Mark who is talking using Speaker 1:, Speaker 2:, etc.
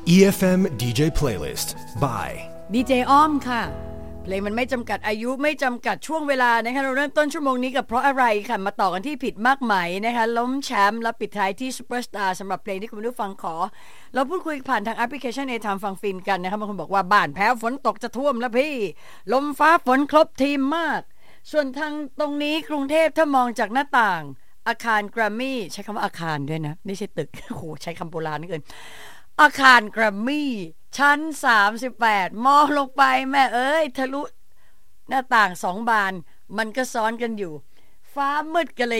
Speaker 1: EFM DJ Playlist by
Speaker 2: ดีเจอ้อมค่ะเพลงมันไม่จำกัดอายุไม่จำกัดช่วงเวลานะคะเราเริ่มต้นชั่วโมงนี้กับเพราะอะไรค่ะมาต่อกันที่ผิดมากไหมนะคะล้มแชมป์และปิดท้ายที่ซุปเปอร์สตาร์สำหรับเพลงที่คุณผู้ฟังขอเราพูดคุยผ่านทางแอปพลิเคชันในทางฟังฟินกันนะคะบางคนบอกว่าบ้านแพ้ฝนตกจะท่วมแล้วพี่ลมฟ้าฝนครบทีมมากส่วนทางตรงนี้กรุงเทพถ้ามองจากหน้าต่างอาคารแกรมมี่ใช้คำว่าอาคารด้วยนะไม่ใช่ตึกโอ้โหใช้คำโบราณนี่เกินอาคารแกรมมี่ชั้น38มองลงไปแม่เอ้ยทะลุหน้าต่าง2 บานมันก็ซ้อนกันอยู่ฟ้ามืดกันเลย